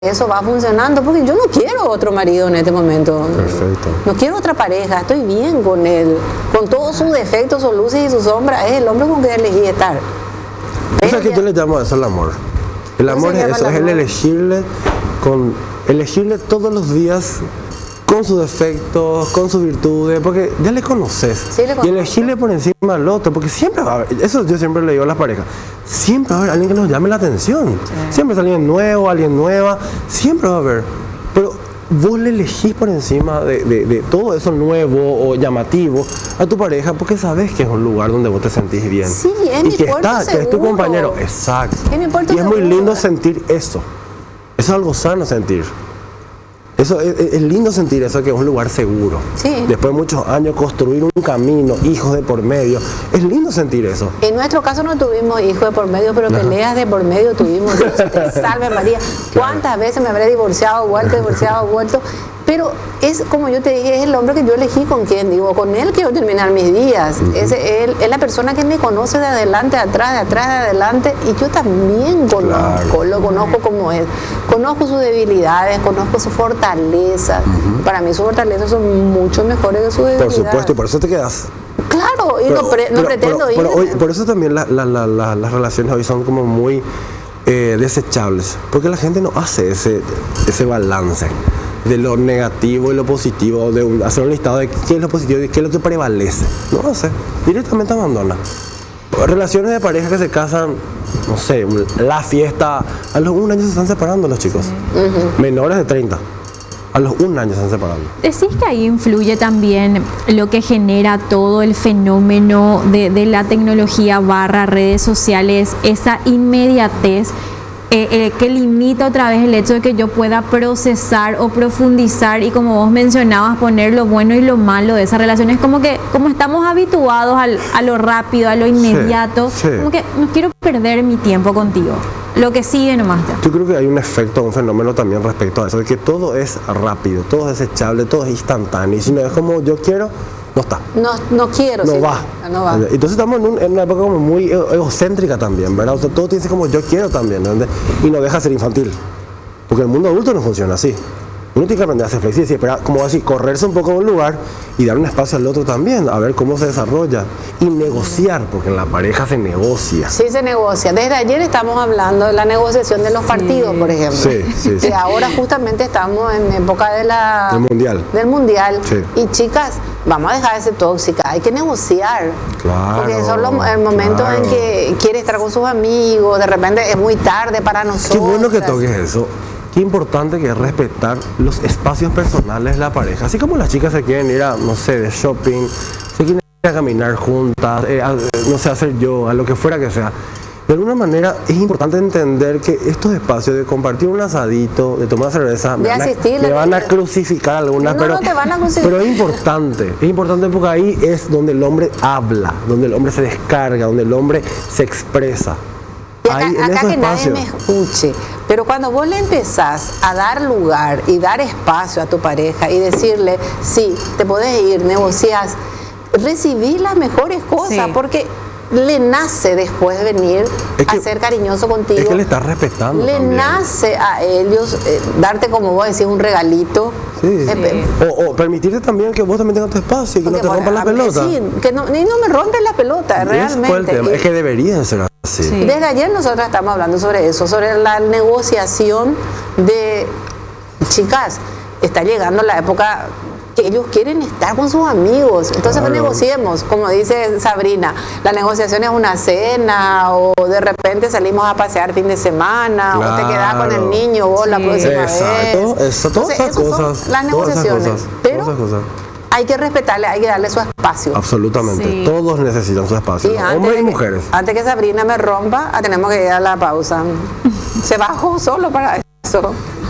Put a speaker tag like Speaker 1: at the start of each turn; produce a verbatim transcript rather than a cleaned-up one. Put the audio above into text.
Speaker 1: eso va funcionando, porque yo no quiero otro marido en este momento.
Speaker 2: Perfecto.
Speaker 1: No quiero otra pareja, estoy bien con él, con todos sus defectos, sus luces y sus sombras. Es el hombre con que elegí estar.
Speaker 2: O sea, que yo le llamo a eso el amor. El amor es eso, es el elegirle, con, elegirle todos los días con sus defectos, con sus virtudes, porque ya le conoces.
Speaker 1: Sí, le
Speaker 2: y elegirle por encima al otro, porque siempre va a haber, eso yo siempre le digo a las parejas, siempre va a haber alguien que nos llame la atención. Sí. Siempre es alguien nuevo, alguien nueva, siempre va a haber. Pero vos le elegís por encima de, de, de todo eso nuevo o llamativo a tu pareja, porque sabes que es un lugar donde vos te sentís bien.
Speaker 1: Sí, es
Speaker 2: y
Speaker 1: mi
Speaker 2: que
Speaker 1: puerto
Speaker 2: está,
Speaker 1: seguro.
Speaker 2: que es tu compañero. Exacto.
Speaker 1: Es mi puerto
Speaker 2: y es muy
Speaker 1: seguro.
Speaker 2: lindo sentir eso. Eso es algo sano sentir. Eso es, es lindo sentir eso, que es un lugar seguro.
Speaker 1: Sí.
Speaker 2: Después de muchos años construir un camino, hijos de por medio. Es lindo sentir eso.
Speaker 1: En nuestro caso no tuvimos hijos de por medio, pero
Speaker 2: Ajá.
Speaker 1: peleas de por medio tuvimos. Dios te salve María. ¿Cuántas veces me habré divorciado, vuelto, divorciado, vuelto? Pero es como yo te dije, es el hombre que yo elegí con quien, digo, con él quiero terminar mis días. Uh-huh. es, él, es la persona que me conoce de adelante, de atrás, de atrás, de adelante, y yo también conozco, claro. Lo conozco como es. Conozco sus debilidades, conozco sus fortalezas. Uh-huh. Para mí sus fortalezas son mucho mejores que sus debilidades.
Speaker 2: Por supuesto, y por eso te quedas.
Speaker 1: Claro, y
Speaker 2: pero,
Speaker 1: no, pre, no
Speaker 2: pero,
Speaker 1: pretendo
Speaker 2: pero,
Speaker 1: ir.
Speaker 2: Pero hoy, por eso también la, la, la, la, las relaciones hoy son como muy eh, desechables, porque la gente no hace ese, ese balance de lo negativo y lo positivo, de un, hacer un listado de qué es lo positivo y qué es lo que prevalece. No lo sé, directamente abandona. Relaciones de pareja que se casan, no sé, la fiesta, a los un año se están separando los chicos, uh-huh. Menores de treinta. A los un año se están separando.
Speaker 3: Decís que ahí influye también lo que genera todo el fenómeno de, de la tecnología barra redes sociales, esa inmediatez eh, eh, que limita otra vez el hecho de que yo pueda procesar o profundizar y, como vos mencionabas, poner lo bueno y lo malo de esa relación. Es como que como estamos habituados al, a lo rápido, a lo inmediato, sí, sí. Como que no quiero perder mi tiempo contigo. Lo que sigue nomás ya.
Speaker 2: Yo creo que hay un efecto, un fenómeno también respecto a eso, de que todo es rápido, todo es desechable, todo es instantáneo. Y si no es como yo quiero, no está.
Speaker 1: No, no quiero.
Speaker 2: No
Speaker 1: sí,
Speaker 2: va.
Speaker 1: No va.
Speaker 2: Entonces estamos en, un, en una época como muy egocéntrica también, ¿verdad? O sea, todo tiene que ser como yo quiero también, ¿verdad? Y no deja de ser infantil. Porque el mundo adulto no funciona así. Uno tiene que aprender a ser flexible y esperar, como así, correrse un poco de un lugar y dar un espacio al otro también, a ver cómo se desarrolla. Y negociar, porque en la pareja se negocia.
Speaker 1: Sí, se negocia. Desde ayer estamos hablando de la negociación de los sí. partidos, por ejemplo.
Speaker 2: Sí, sí, sí.
Speaker 1: Y ahora justamente estamos en época de la,
Speaker 2: del mundial.
Speaker 1: Del mundial.
Speaker 2: Sí.
Speaker 1: Y chicas, vamos a dejar de ser tóxicas, hay que negociar.
Speaker 2: Claro.
Speaker 1: Porque eso es lo, el momento claro. en que quiere estar con sus amigos, de repente es muy tarde para nosotros.
Speaker 2: Qué bueno que toques eso. Qué importante que es respetar los espacios personales de la pareja. Así como las chicas se quieren ir a, no sé, de shopping, se quieren ir a caminar juntas, eh, a, no sé, hacer yoga, lo que fuera que sea. De alguna manera es importante entender que estos espacios de compartir un asadito, de tomar cerveza,
Speaker 1: de
Speaker 2: me van,
Speaker 1: asistir,
Speaker 2: a, me van a crucificar algunas,
Speaker 1: no,
Speaker 2: pero,
Speaker 1: no te van a crucificar.
Speaker 2: Pero es importante, es importante porque ahí es donde el hombre habla, donde el hombre se descarga, donde el hombre se expresa.
Speaker 1: Y acá, Ahí, acá que nadie me escuche, pero cuando vos le empezás a dar lugar y dar espacio a tu pareja y decirle, sí, te podés ir, negociás, recibí las mejores cosas, sí. Porque le nace después venir es que, a ser cariñoso contigo.
Speaker 2: Es que le estás respetando.
Speaker 1: Le
Speaker 2: también.
Speaker 1: nace a ellos eh, darte, como vos decís, un regalito.
Speaker 2: Sí, sí.
Speaker 1: Eh,
Speaker 2: o, o permitirte también que vos también tengas tu espacio y que no te rompan la pelota.
Speaker 1: Sí, que no, y no me rompes la pelota, realmente.
Speaker 2: Es, es que debería ser así.
Speaker 1: Sí. Desde ayer nosotros estamos hablando sobre eso, sobre la negociación de chicas. Está llegando la época que ellos quieren estar con sus amigos, entonces claro. Pues negociemos, como dice Sabrina, la negociación es una cena o de repente salimos a pasear fin de semana claro. O te quedas con el niño vos sí. La próxima
Speaker 2: exacto,
Speaker 1: vez.
Speaker 2: Exacto, todas esas cosas,
Speaker 1: las negociaciones,
Speaker 2: todas esas cosas,
Speaker 1: pero
Speaker 2: todas esas cosas.
Speaker 1: Hay que respetarle, hay que darle su espacio.
Speaker 2: Absolutamente, sí. Todos necesitan su espacio, sí, hombres y mujeres.
Speaker 1: Antes que Sabrina me rompa, tenemos que ir a la pausa. Se bajó solo para eso.